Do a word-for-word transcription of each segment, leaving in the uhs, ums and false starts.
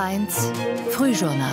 eins Frühjournal.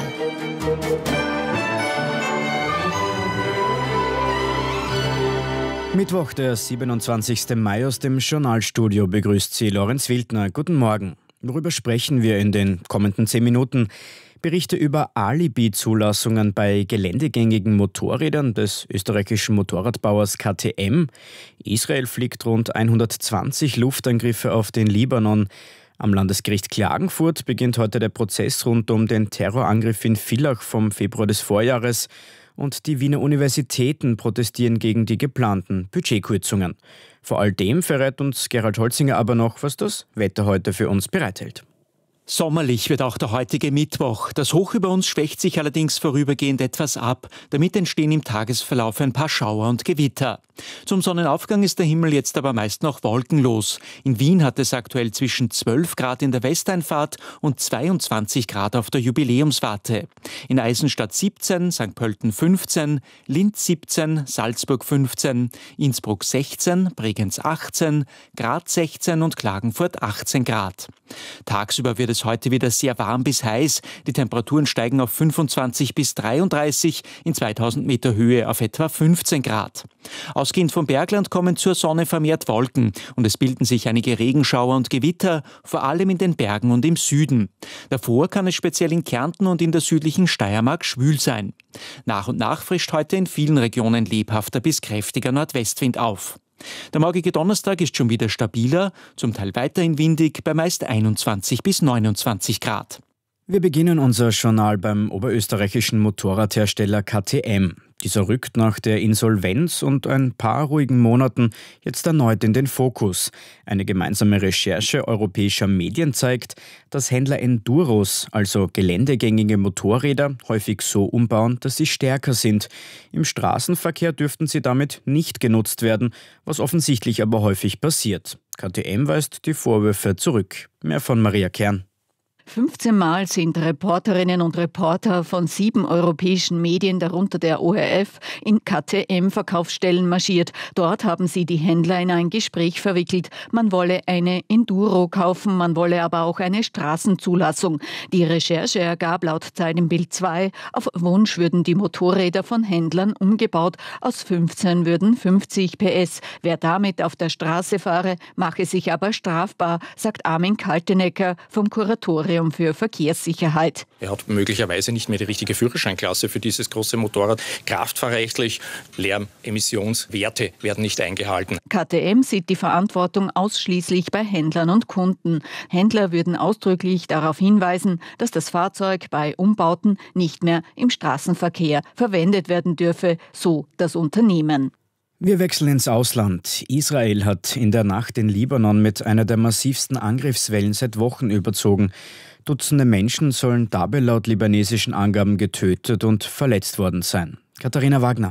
Mittwoch, der siebenundzwanzigsten Mai, aus dem Journalstudio begrüßt Sie Lorenz Wildner. Guten Morgen. Worüber sprechen wir in den kommenden zehn Minuten? Berichte über Alibi-Zulassungen bei geländegängigen Motorrädern des österreichischen Motorradbauers K T M. Israel fliegt rund hundertzwanzig Luftangriffe auf den Libanon. Am Landesgericht Klagenfurt beginnt heute der Prozess rund um den Terrorangriff in Villach vom Februar des Vorjahres. Und die Wiener Universitäten protestieren gegen die geplanten Budgetkürzungen. Vor all dem verrät uns Gerald Holzinger aber noch, was das Wetter heute für uns bereithält. Sommerlich wird auch der heutige Mittwoch. Das Hoch über uns schwächt sich allerdings vorübergehend etwas ab. Damit entstehen im Tagesverlauf ein paar Schauer und Gewitter. Zum Sonnenaufgang ist der Himmel jetzt aber meist noch wolkenlos. In Wien hat es aktuell zwischen zwölf Grad in der Westeinfahrt und zweiundzwanzig Grad auf der Jubiläumswarte. In Eisenstadt siebzehn, Sankt Pölten fünfzehn, Linz siebzehn, Salzburg fünfzehn, Innsbruck sechzehn, Bregenz achtzehn, Graz sechzehn und Klagenfurt achtzehn Grad. Tagsüber wird es heute wieder sehr warm bis heiß. Die Temperaturen steigen auf fünfundzwanzig bis dreiunddreißig, in zweitausend Meter Höhe auf etwa fünfzehn Grad. Ausgehend vom Bergland kommen zur Sonne vermehrt Wolken und es bilden sich einige Regenschauer und Gewitter, vor allem in den Bergen und im Süden. Davor kann es speziell in Kärnten und in der südlichen Steiermark schwül sein. Nach und nach frischt heute in vielen Regionen lebhafter bis kräftiger Nordwestwind auf. Der morgige Donnerstag ist schon wieder stabiler, zum Teil weiterhin windig, bei meist einundzwanzig bis neunundzwanzig Grad. Wir beginnen unser Journal beim oberösterreichischen Motorradhersteller K T M. Dieser rückt nach der Insolvenz und ein paar ruhigen Monaten jetzt erneut in den Fokus. Eine gemeinsame Recherche europäischer Medien zeigt, dass Händler Enduros, also geländegängige Motorräder, häufig so umbauen, dass sie stärker sind. Im Straßenverkehr dürften sie damit nicht genutzt werden, was offensichtlich aber häufig passiert. K T M weist die Vorwürfe zurück. Mehr von Maria Kern. fünfzehn Mal sind Reporterinnen und Reporter von sieben europäischen Medien, darunter der O R F, in K T M-Verkaufsstellen marschiert. Dort haben sie die Händler in ein Gespräch verwickelt. Man wolle eine Enduro kaufen, man wolle aber auch eine Straßenzulassung. Die Recherche ergab laut Zeilenbild zwei, auf Wunsch würden die Motorräder von Händlern umgebaut. Aus fünfzehn würden fünfzig P S. Wer damit auf der Straße fahre, mache sich aber strafbar, sagt Armin Kaltenecker vom Kuratorium für Verkehrssicherheit. Er hat möglicherweise nicht mehr die richtige Führerscheinklasse für dieses große Motorrad. Kraftfahrrechtlich, Lärmemissionswerte werden nicht eingehalten. K T M sieht die Verantwortung ausschließlich bei Händlern und Kunden. Händler würden ausdrücklich darauf hinweisen, dass das Fahrzeug bei Umbauten nicht mehr im Straßenverkehr verwendet werden dürfe, so das Unternehmen. Wir wechseln ins Ausland. Israel hat in der Nacht den Libanon mit einer der massivsten Angriffswellen seit Wochen überzogen. Dutzende Menschen sollen dabei laut libanesischen Angaben getötet und verletzt worden sein. Katharina Wagner.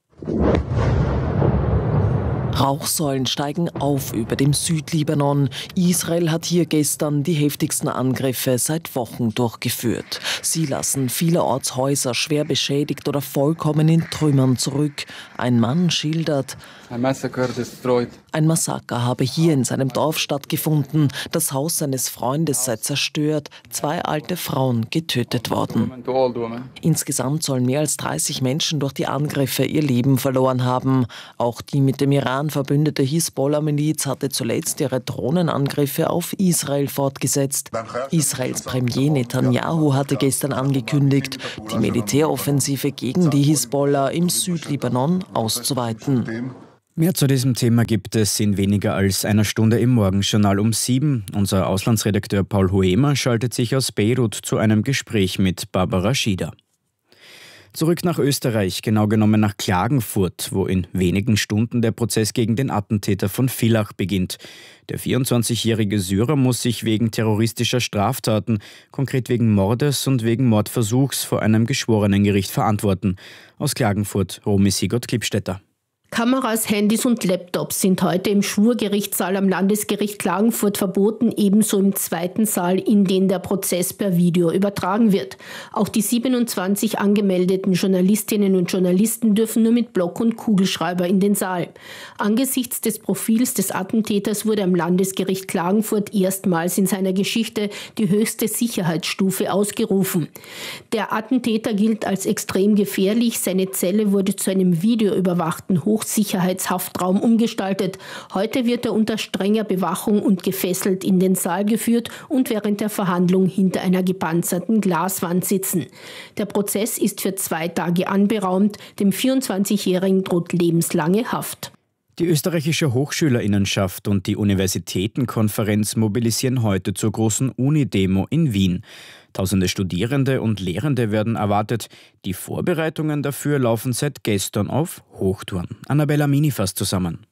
Rauchsäulen steigen auf über dem Südlibanon. Israel hat hier gestern die heftigsten Angriffe seit Wochen durchgeführt. Sie lassen vielerorts Häuser schwer beschädigt oder vollkommen in Trümmern zurück. Ein Mann schildert: Ein Massaker habe hier in seinem Dorf stattgefunden. Das Haus seines Freundes sei zerstört. Zwei alte Frauen getötet worden. Insgesamt sollen mehr als dreißig Menschen durch die Angriffe ihr Leben verloren haben. Auch die mit dem Iran verbündete Hisbollah-Miliz hatte zuletzt ihre Drohnenangriffe auf Israel fortgesetzt. Israels Premier Netanyahu hatte gestern angekündigt, die Militäroffensive gegen die Hisbollah im Südlibanon auszuweiten. Mehr zu diesem Thema gibt es in weniger als einer Stunde im Morgenjournal um sieben. Unser Auslandsredakteur Paul Hoemer schaltet sich aus Beirut zu einem Gespräch mit Barbara Schieder. Zurück nach Österreich, genau genommen nach Klagenfurt, wo in wenigen Stunden der Prozess gegen den Attentäter von Villach beginnt. Der vierundzwanzigjährige Syrer muss sich wegen terroristischer Straftaten, konkret wegen Mordes und wegen Mordversuchs, vor einem Geschworenengericht verantworten. Aus Klagenfurt, Romy Sigurd-Klippstetter. Kameras, Handys und Laptops sind heute im Schwurgerichtssaal am Landesgericht Klagenfurt verboten, ebenso im zweiten Saal, in den der Prozess per Video übertragen wird. Auch die siebenundzwanzig angemeldeten Journalistinnen und Journalisten dürfen nur mit Block und Kugelschreiber in den Saal. Angesichts des Profils des Attentäters wurde am Landesgericht Klagenfurt erstmals in seiner Geschichte die höchste Sicherheitsstufe ausgerufen. Der Attentäter gilt als extrem gefährlich. Seine Zelle wurde zu einem videoüberwachten Hochsicherheitshaftraum umgestaltet. Heute wird er unter strenger Bewachung und gefesselt in den Saal geführt und während der Verhandlung hinter einer gepanzerten Glaswand sitzen. Der Prozess ist für zwei Tage anberaumt. Dem vierundzwanzigjährigen droht lebenslange Haft. Die österreichische Hochschülerinnenschaft und die Universitätenkonferenz mobilisieren heute zur großen Uni-Demo in Wien. Tausende Studierende und Lehrende werden erwartet. Die Vorbereitungen dafür laufen seit gestern auf Hochtouren. Annabella Mini fasst zusammen.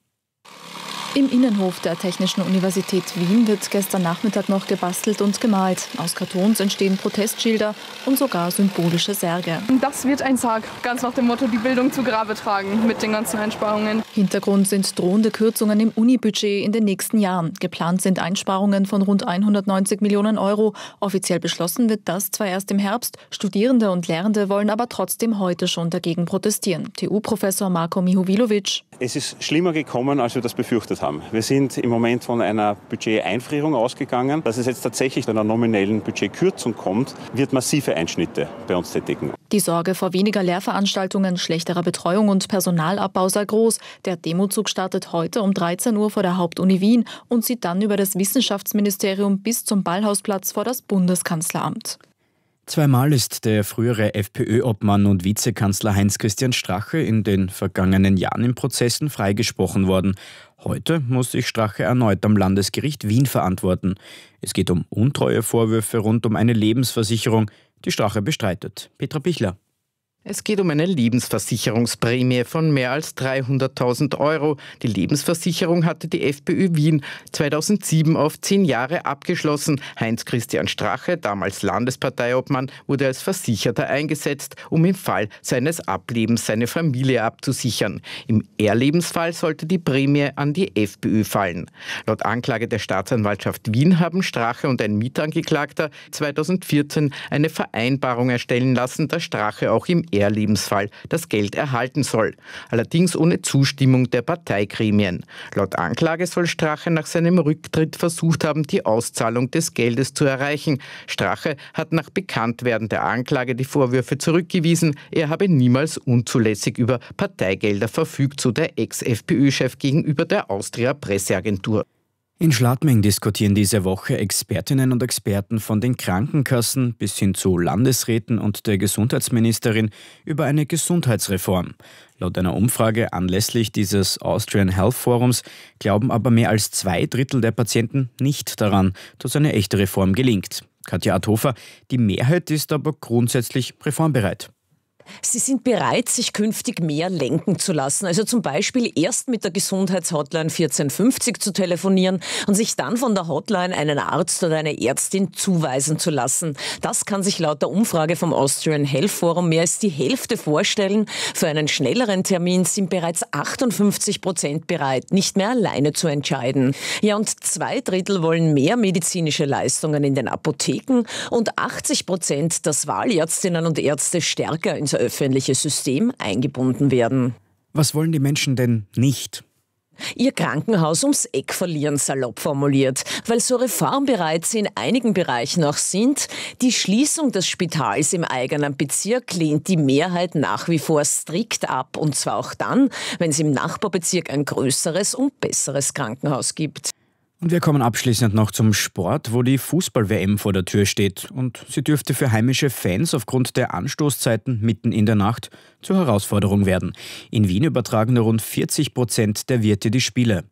Im Innenhof der Technischen Universität Wien wird gestern Nachmittag noch gebastelt und gemalt. Aus Kartons entstehen Protestschilder und sogar symbolische Särge. Das wird ein Sarg, ganz nach dem Motto, die Bildung zu Grabe tragen, mit den ganzen Einsparungen. Hintergrund sind drohende Kürzungen im Unibudget in den nächsten Jahren. Geplant sind Einsparungen von rund hundertneunzig Millionen Euro. Offiziell beschlossen wird das zwar erst im Herbst. Studierende und Lehrende wollen aber trotzdem heute schon dagegen protestieren. T U-Professor Marko Mihovilovic. Es ist schlimmer gekommen, als wir das befürchtet haben. Wir sind im Moment von einer Budgeteinfrierung ausgegangen. Dass es jetzt tatsächlich zu einer nominellen Budgetkürzung kommt, wird massive Einschnitte bei uns tätigen. Die Sorge vor weniger Lehrveranstaltungen, schlechterer Betreuung und Personalabbau sei groß. Der Demozug startet heute um dreizehn Uhr vor der Hauptuni Wien und zieht dann über das Wissenschaftsministerium bis zum Ballhausplatz vor das Bundeskanzleramt. Zweimal ist der frühere FPÖ-Obmann und Vizekanzler Heinz-Christian Strache in den vergangenen Jahren in Prozessen freigesprochen worden. Heute muss sich Strache erneut am Landesgericht Wien verantworten. Es geht um Untreuevorwürfe rund um eine Lebensversicherung, die Strache bestreitet. Petra Pichler. Es geht um eine Lebensversicherungsprämie von mehr als dreihunderttausend Euro. Die Lebensversicherung hatte die FPÖ Wien zweitausendsieben auf zehn Jahre abgeschlossen. Heinz-Christian Strache, damals Landesparteiobmann, wurde als Versicherter eingesetzt, um im Fall seines Ablebens seine Familie abzusichern. Im Erlebensfall sollte die Prämie an die FPÖ fallen. Laut Anklage der Staatsanwaltschaft Wien haben Strache und ein Mitangeklagter zweitausendvierzehn eine Vereinbarung erstellen lassen, dass Strache auch im Erlebensfall das Geld erhalten soll, allerdings ohne Zustimmung der Parteigremien. Laut Anklage soll Strache nach seinem Rücktritt versucht haben, die Auszahlung des Geldes zu erreichen. Strache hat nach Bekanntwerden der Anklage die Vorwürfe zurückgewiesen, er habe niemals unzulässig über Parteigelder verfügt, so der Ex-FPÖ-Chef gegenüber der Austria-Presseagentur. In Schladming diskutieren diese Woche Expertinnen und Experten von den Krankenkassen bis hin zu Landesräten und der Gesundheitsministerin über eine Gesundheitsreform. Laut einer Umfrage anlässlich dieses Austrian Health Forums glauben aber mehr als zwei Drittel der Patienten nicht daran, dass eine echte Reform gelingt. Katja Adhofer, die Mehrheit ist aber grundsätzlich reformbereit. Sie sind bereit, sich künftig mehr lenken zu lassen. Also zum Beispiel erst mit der Gesundheitshotline vierzehn fünfzig zu telefonieren und sich dann von der Hotline einen Arzt oder eine Ärztin zuweisen zu lassen. Das kann sich laut der Umfrage vom Austrian Health Forum mehr als die Hälfte vorstellen. Für einen schnelleren Termin sind bereits achtundfünfzig Prozent bereit, nicht mehr alleine zu entscheiden. Ja, und zwei Drittel wollen mehr medizinische Leistungen in den Apotheken und achtzig Prozent, dass Wahlärztinnen und Ärzte stärker ins öffentliche System eingebunden werden. Was wollen die Menschen denn nicht? Ihr Krankenhaus ums Eck verlieren, salopp formuliert. Weil so reformbereit sie in einigen Bereichen auch sind, die Schließung des Spitals im eigenen Bezirk lehnt die Mehrheit nach wie vor strikt ab. Und zwar auch dann, wenn es im Nachbarbezirk ein größeres und besseres Krankenhaus gibt. Und wir kommen abschließend noch zum Sport, wo die Fußball-W M vor der Tür steht. Und sie dürfte für heimische Fans aufgrund der Anstoßzeiten mitten in der Nacht zur Herausforderung werden. In Wien übertragen nur rund vierzig Prozent der Wirte die Spiele.